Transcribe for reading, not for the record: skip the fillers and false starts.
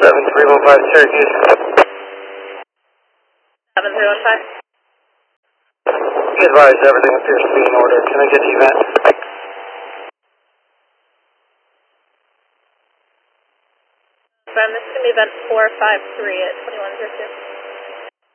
7315 Syracuse. 7315. Be advised, everything appears to be in order. Can I get the event? This is going to be event 453 at 2102.